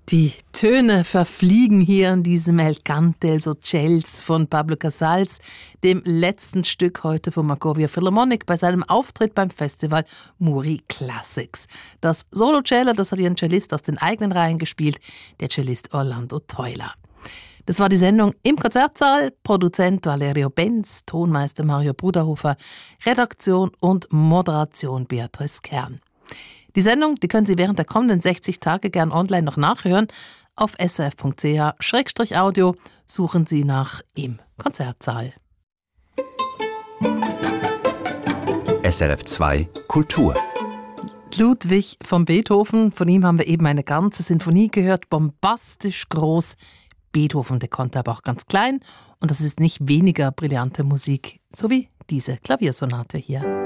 Die Töne verfliegen hier in diesem El Cante el Seychelles von Pablo Casals, dem letzten Stück heute von Markovia Philharmonic bei seinem Auftritt beim Festival Muri Classics. Das Solo-Cello, das hat hier ein Cellist aus den eigenen Reihen gespielt, der Cellist Orlando Theuler. Das war die Sendung im Konzertsaal. Produzent Valerio Benz, Tonmeister Mario Bruderhofer, Redaktion und Moderation Beatrice Kern. Die Sendung, die können Sie während der kommenden 60 Tage gern online noch nachhören. Auf srf.ch/audio suchen Sie nach Im Konzertsaal. SRF 2 Kultur. Ludwig von Beethoven, von ihm haben wir eben eine ganze Sinfonie gehört, bombastisch groß. Beethoven, der konnte aber auch ganz klein und das ist nicht weniger brillante Musik, so wie diese Klaviersonate hier.